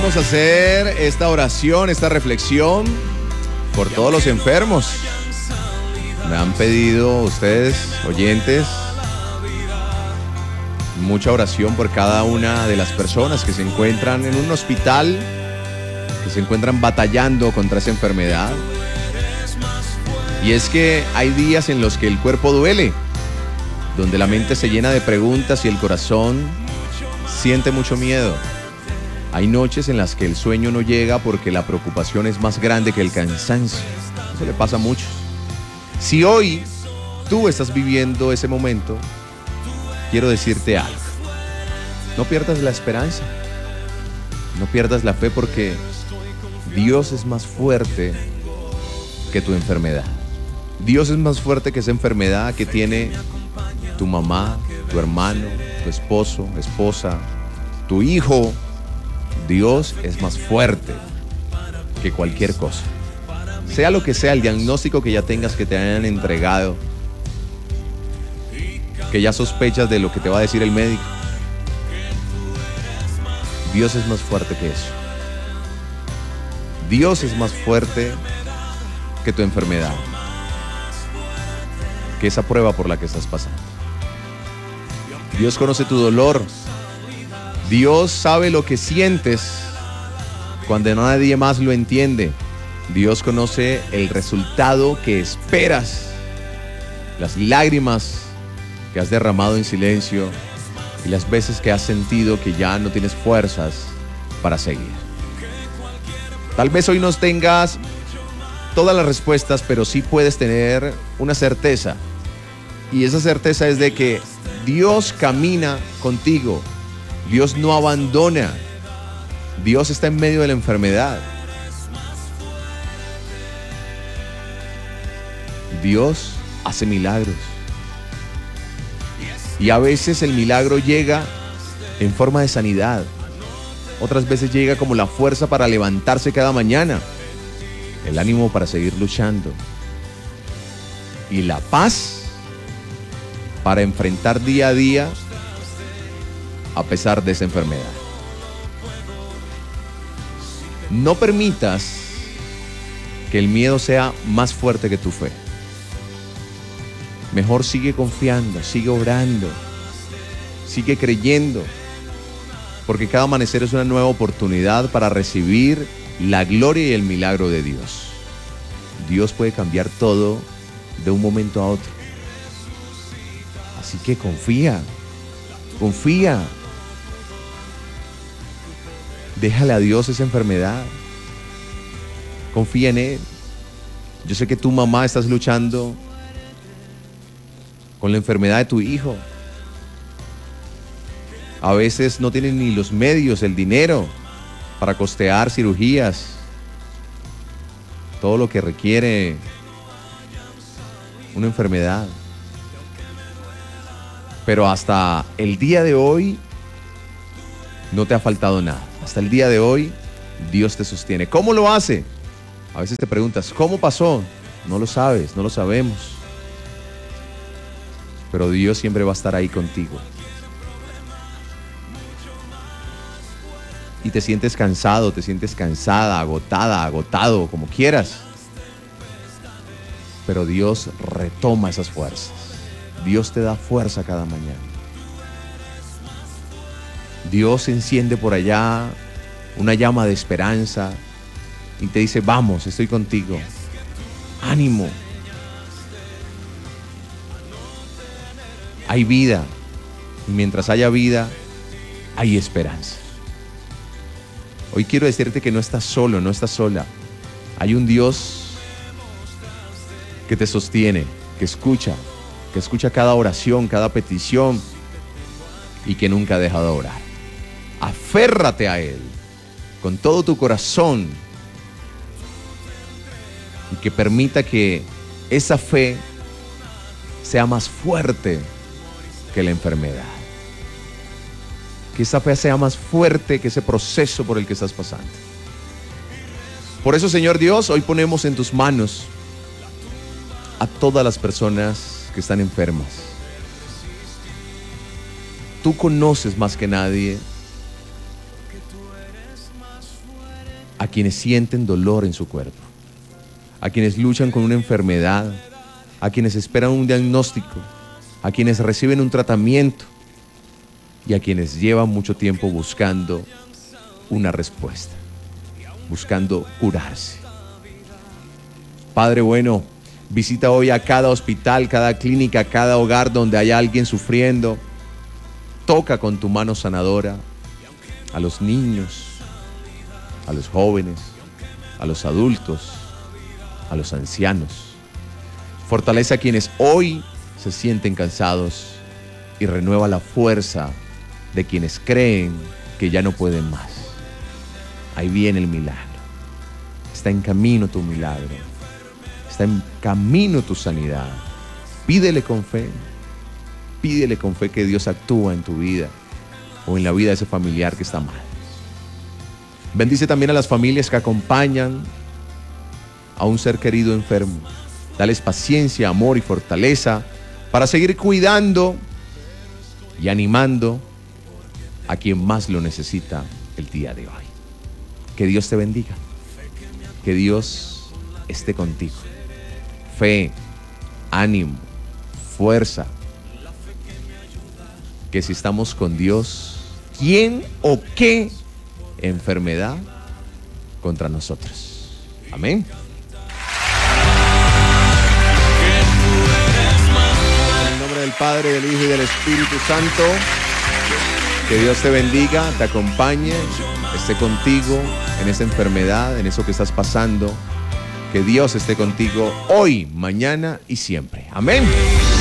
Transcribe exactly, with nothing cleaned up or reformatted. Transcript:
vamos a hacer esta oración, esta reflexión por todos los enfermos. Me han pedido ustedes, oyentes, mucha oración por cada una de las personas que se encuentran en un hospital, que se encuentran batallando contra esa enfermedad. Y es que hay días en los que el cuerpo duele, donde la mente se llena de preguntas y el corazón siente mucho miedo. Hay noches en las que el sueño no llega porque la preocupación es más grande que el cansancio. Eso le pasa a muchos. Si hoy tú estás viviendo ese momento, quiero decirte algo. No pierdas la esperanza. No pierdas la fe, porque Dios es más fuerte que tu enfermedad. Dios es más fuerte que esa enfermedad que tiene tu mamá, tu hermano, tu esposo, esposa, tu hijo. Dios es más fuerte que cualquier cosa. Sea lo que sea el diagnóstico que ya tengas, que te hayan entregado, que ya sospechas de lo que te va a decir el médico, Dios es más fuerte que eso. Dios es más fuerte que tu enfermedad, que esa prueba por la que estás pasando. Dios conoce tu dolor. Dios sabe lo que sientes cuando nadie más lo entiende. Dios conoce el resultado que esperas, las lágrimas que has derramado en silencio y las veces que has sentido que ya no tienes fuerzas para seguir. Tal vez hoy no tengas todas las respuestas, pero sí puedes tener una certeza. Y esa certeza es de que Dios camina contigo. Dios no abandona. Dios está en medio de la enfermedad. Dios hace milagros. Y a veces el milagro llega en forma de sanidad. Otras veces llega como la fuerza para levantarse cada mañana, el ánimo para seguir luchando y la paz para enfrentar día a día a pesar de esa enfermedad. No permitas que el miedo sea más fuerte que tu fe. Mejor sigue confiando, sigue orando, sigue creyendo, porque cada amanecer es una nueva oportunidad para recibir la gloria y el milagro de Dios. Dios puede cambiar todo de un momento a otro. Así que confía, confía. Déjale a Dios esa enfermedad. Confía en Él. Yo sé que tu mamá estás luchando con la enfermedad de tu hijo. A veces no tienen ni los medios, el dinero para costear cirugías, todo lo que requiere una enfermedad. Pero hasta el día de hoy no te ha faltado nada. Hasta el día de hoy Dios te sostiene. ¿Cómo lo hace? A veces te preguntas, ¿cómo pasó? No lo sabes, no lo sabemos. Pero Dios siempre va a estar ahí contigo. Y te sientes cansado, te sientes cansada, agotada, agotado, como quieras. Pero Dios retoma esas fuerzas. Dios te da fuerza cada mañana. Dios enciende por allá una llama de esperanza y te dice, vamos, estoy contigo. Ánimo. Hay vida. Y mientras haya vida, hay esperanza. Hoy quiero decirte que no estás solo, no estás sola. Hay un Dios que te sostiene, que escucha, que escucha cada oración, cada petición y que nunca deja de orar. Aférrate a Él con todo tu corazón y que permita que esa fe sea más fuerte que la enfermedad. Que esa fe sea más fuerte que ese proceso por el que estás pasando. Por eso, Señor Dios, hoy ponemos en tus manos a todas las personas que están enfermas. Tú conoces más que nadie a quienes sienten dolor en su cuerpo, a quienes luchan con una enfermedad, a quienes esperan un diagnóstico, a quienes reciben un tratamiento y a quienes llevan mucho tiempo buscando una respuesta, buscando curarse. Padre bueno, visita hoy a cada hospital, cada clínica, cada hogar donde haya alguien sufriendo. Toca con tu mano sanadora a los niños, a los jóvenes, a los adultos, a los ancianos. Fortalece a quienes hoy se sienten cansados y renueva la fuerza de quienes creen que ya no pueden más. Ahí viene el milagro. Está en camino tu milagro. Está en camino tu sanidad. Pídele con fe. Pídele con fe que Dios actúa en tu vida o en la vida de ese familiar que está mal. Bendice también a las familias que acompañan a un ser querido enfermo. Dales paciencia, amor y fortaleza para seguir cuidando y animando a quien más lo necesita el día de hoy. Que Dios te bendiga. Que Dios esté contigo. Fe, ánimo, fuerza. Que si estamos con Dios, ¿quién o qué enfermedad contra nosotros? Amén. En el nombre del Padre, del Hijo y del Espíritu Santo. Que Dios te bendiga, te acompañe, esté contigo en esa enfermedad, en eso que estás pasando. Que Dios esté contigo hoy, mañana y siempre. Amén.